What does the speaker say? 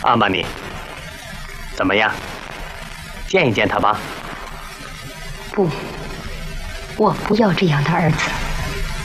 阿玛尼，怎么样？见一见他吧。 不，我不要这样的儿子。